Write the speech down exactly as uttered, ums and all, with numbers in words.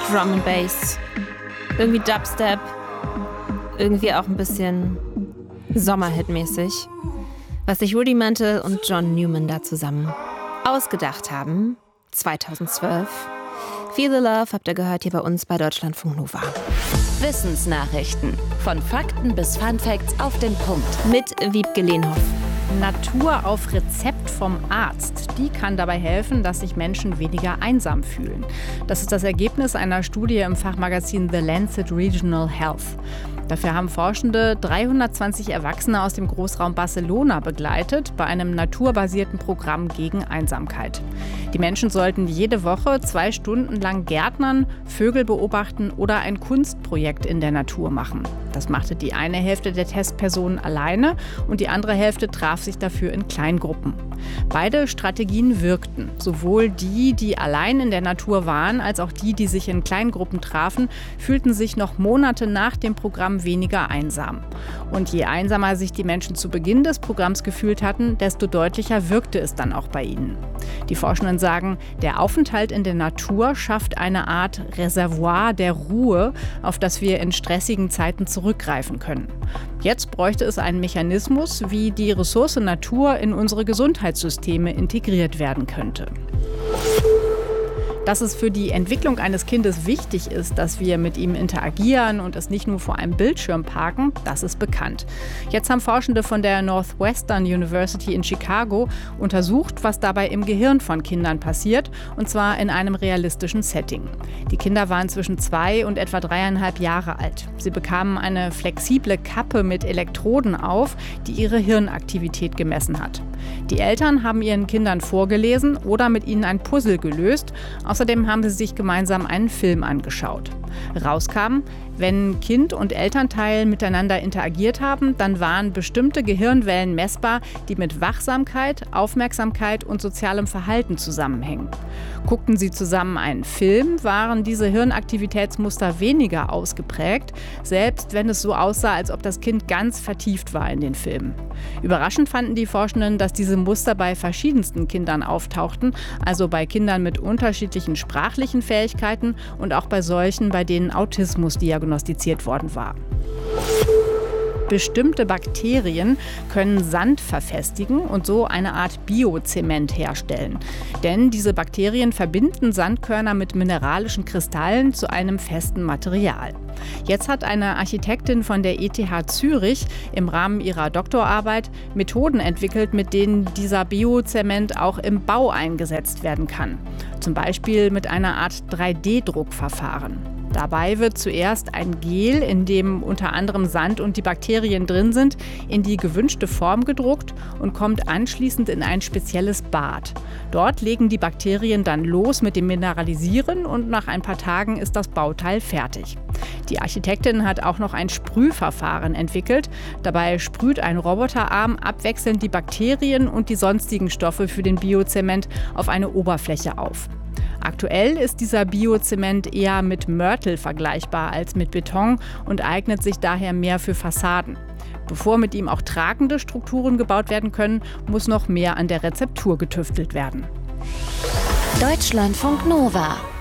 Drum and Bass, irgendwie Dubstep, irgendwie auch ein bisschen Sommerhit-mäßig, was sich Rudimental und John Newman da zusammen ausgedacht haben. zweitausendzwölf. Feel the Love habt ihr gehört hier bei uns bei Deutschlandfunk Nova. Wissensnachrichten. Von Fakten bis Funfacts auf den Punkt. Mit Wiebke Lehnhoff. Natur auf Rezept vom Arzt. Die kann dabei helfen, dass sich Menschen weniger einsam fühlen. Das ist das Ergebnis einer Studie im Fachmagazin The Lancet Regional Health. Dafür haben Forschende dreihundertzwanzig Erwachsene aus dem Großraum Barcelona begleitet bei einem naturbasierten Programm gegen Einsamkeit. Die Menschen sollten jede Woche zwei Stunden lang Gärtnern, Vögel beobachten oder ein Kunstprojekt in der Natur machen. Das machte die eine Hälfte der Testpersonen alleine und die andere Hälfte traf sich dafür in Kleingruppen. Beide Strategien wirkten. Sowohl die, die allein in der Natur waren, als auch die, die sich in Kleingruppen trafen, fühlten sich noch Monate nach dem Programm weniger einsam. Und je einsamer sich die Menschen zu Beginn des Programms gefühlt hatten, desto deutlicher wirkte es dann auch bei ihnen. Die Forschenden sagen, der Aufenthalt in der Natur schafft eine Art Reservoir der Ruhe, auf das wir in stressigen Zeiten zurückgreifen können. Jetzt bräuchte es einen Mechanismus, wie die Ressource Natur in unsere Gesundheitssysteme integriert werden könnte. Dass es für die Entwicklung eines Kindes wichtig ist, dass wir mit ihm interagieren und es nicht nur vor einem Bildschirm parken, das ist bekannt. Jetzt haben Forschende von der Northwestern University in Chicago untersucht, was dabei im Gehirn von Kindern passiert, und zwar in einem realistischen Setting. Die Kinder waren zwischen zwei und etwa dreieinhalb Jahre alt. Sie bekamen eine flexible Kappe mit Elektroden auf, die ihre Hirnaktivität gemessen hat. Die Eltern haben ihren Kindern vorgelesen oder mit ihnen ein Puzzle gelöst. Außerdem haben sie sich gemeinsam einen Film angeschaut. Rauskam, wenn Kind und Elternteil miteinander interagiert haben, dann waren bestimmte Gehirnwellen messbar, die mit Wachsamkeit, Aufmerksamkeit und sozialem Verhalten zusammenhängen. Guckten sie zusammen einen Film, waren diese Hirnaktivitätsmuster weniger ausgeprägt, selbst wenn es so aussah, als ob das Kind ganz vertieft war in den Film. Überraschend fanden die Forschenden, dass diese Muster bei verschiedensten Kindern auftauchten, also bei Kindern mit unterschiedlichen sprachlichen Fähigkeiten und auch bei solchen, bei denen Autismus diagnostiziert worden war. Bestimmte Bakterien können Sand verfestigen und so eine Art Biozement herstellen. Denn diese Bakterien verbinden Sandkörner mit mineralischen Kristallen zu einem festen Material. Jetzt hat eine Architektin von der E T H Zürich im Rahmen ihrer Doktorarbeit Methoden entwickelt, mit denen dieser Biozement auch im Bau eingesetzt werden kann. Zum Beispiel mit einer Art drei D Druckverfahren. Dabei wird zuerst ein Gel, in dem unter anderem Sand und die Bakterien drin sind, in die gewünschte Form gedruckt und kommt anschließend in ein spezielles Bad. Dort legen die Bakterien dann los mit dem Mineralisieren und nach ein paar Tagen ist das Bauteil fertig. Die Architektin hat auch noch ein Sprühverfahren entwickelt. Dabei sprüht ein Roboterarm abwechselnd die Bakterien und die sonstigen Stoffe für den Biozement auf eine Oberfläche auf. Aktuell ist dieser Biozement eher mit Mörtel vergleichbar als mit Beton und eignet sich daher mehr für Fassaden. Bevor mit ihm auch tragende Strukturen gebaut werden können, muss noch mehr an der Rezeptur getüftelt werden. Deutschlandfunk Nova.